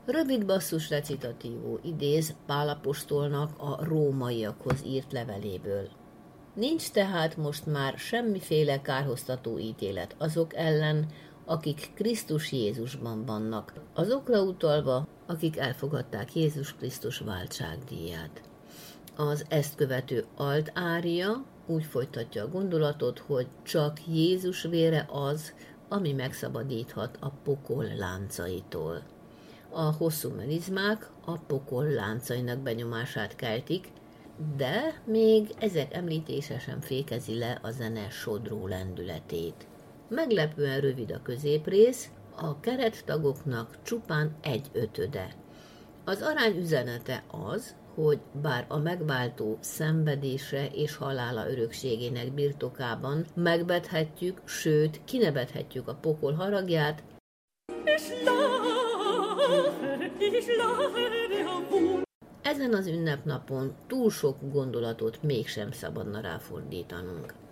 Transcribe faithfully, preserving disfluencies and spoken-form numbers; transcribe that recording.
Rövid basszus recitatívó idéz Pál apostolnak a rómaiakhoz írt leveléből. Nincs tehát most már semmiféle kárhoztató ítélet azok ellen, akik Krisztus Jézusban vannak, azokra utalva, akik elfogadták Jézus Krisztus váltságdíját. Az ezt követő alt ária úgy folytatja a gondolatot, hogy csak Jézus vére az, ami megszabadíthat a pokol láncaitól. A hosszú melizmák a pokol láncainak benyomását keltik, de még ezek említése sem fékezi le a zene sodró lendületét. Meglepően rövid a középrész, a kerettagoknak csupán egy ötöde. Az arány üzenete az, hogy bár a megváltó szenvedése és halála örökségének birtokában megbethetjük, sőt, kinevethetjük a pokol haragját, ezen az ünnepnapon túl sok gondolatot mégsem szabadna ráfordítanunk.